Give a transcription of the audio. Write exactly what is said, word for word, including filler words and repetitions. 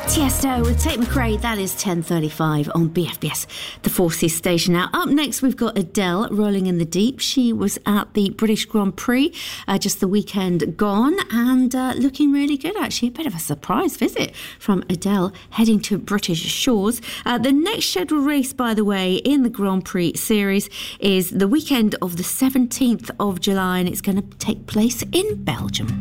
Tiesto with Tate McRae. That is ten thirty-five on B F B S, the Forces station. Now, up next, we've got Adele, Rolling in the Deep. She was at the British Grand Prix uh, just the weekend gone and uh, looking really good, actually. A bit of a surprise visit from Adele heading to British shores. Uh, the next scheduled race, by the way, in the Grand Prix series is the weekend of the seventeenth of July, and it's going to take place in Belgium.